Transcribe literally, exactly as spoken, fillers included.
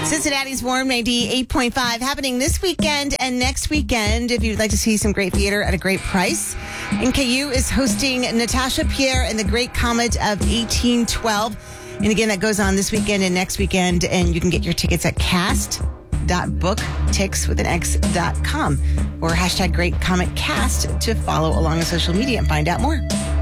Cincinnati's Warm ninety-eight point five happening this weekend and next weekend. If you'd like to see some great theater at a great price, N K U is hosting Natasha Pierre and the Great Comet of eighteen twelve. And again, that goes on this weekend and next weekend. And you can get your tickets at cast dot book tix with an X dot com or hashtag Great Comet Cast to follow along on social media and find out more.